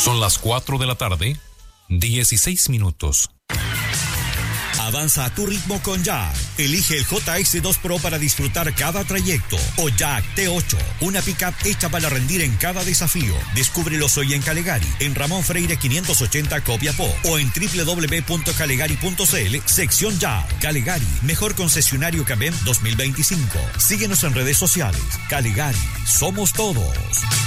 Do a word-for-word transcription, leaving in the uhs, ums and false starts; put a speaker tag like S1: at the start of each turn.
S1: Son las cuatro de la tarde, dieciséis minutos.
S2: Avanza a tu ritmo con Jack. Elige el J S dos Pro para disfrutar cada trayecto. O Jack T ocho, una pickup hecha para rendir en cada desafío. Descúbrelos hoy en Calegari, en Ramón Freire quinientos ochenta Copiapó, o en doble u doble u doble u punto calegari punto c l, sección Jack. Calegari, mejor concesionario C A B E M dos mil veinticinco. Síguenos en redes sociales. Calegari, somos todos.